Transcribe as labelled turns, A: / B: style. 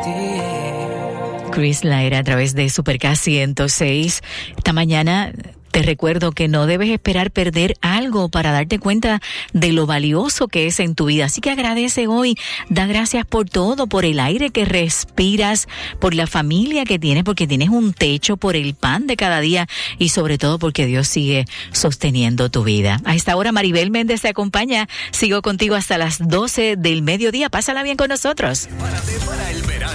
A: Chris Laira a través de Superca 106. Esta mañana te recuerdo que no debes esperar perder algo para darte cuenta de lo valioso que es en tu vida. Así que agradece hoy, da gracias por todo, por el aire que respiras, por la familia que tienes, porque tienes un techo, por el pan de cada día y sobre todo porque Dios sigue sosteniendo tu vida. A esta hora Maribel Méndez te acompaña. Sigo contigo hasta las 12 del mediodía. Pásala bien con nosotros.
B: Para el